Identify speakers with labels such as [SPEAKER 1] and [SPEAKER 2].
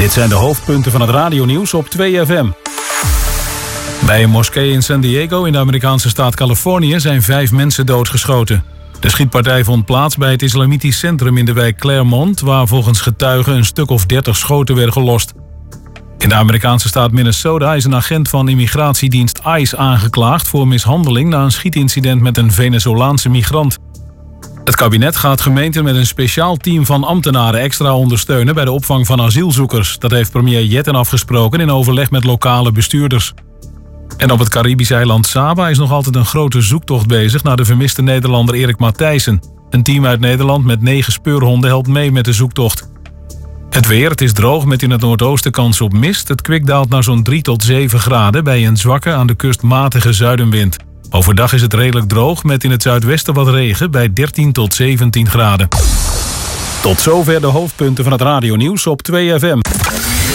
[SPEAKER 1] Dit zijn de hoofdpunten van het radionieuws op 2FM. Bij een moskee in San Diego in de Amerikaanse staat Californië zijn 5 mensen doodgeschoten. De schietpartij vond plaats bij het islamitisch centrum in de wijk Claremont, waar volgens getuigen een stuk of 30 schoten werden gelost. In de Amerikaanse staat Minnesota is een agent van immigratiedienst ICE aangeklaagd voor mishandeling na een schietincident met een Venezolaanse migrant. Het kabinet gaat gemeenten met een speciaal team van ambtenaren extra ondersteunen bij de opvang van asielzoekers. Dat heeft premier Jetten afgesproken in overleg met lokale bestuurders. En op het Caribische eiland Saba is nog altijd een grote zoektocht bezig naar de vermiste Nederlander Erik Matthijssen. Een team uit Nederland met 9 speurhonden helpt mee met de zoektocht. Het weer, het is droog met in het noordoosten kans op mist. Het kwik daalt naar zo'n 3 tot 7 graden bij een zwakke aan de kust matige zuidenwind. Overdag is het redelijk droog met in het zuidwesten wat regen bij 13 tot 17 graden. Tot zover de hoofdpunten van het radionieuws op 2FM.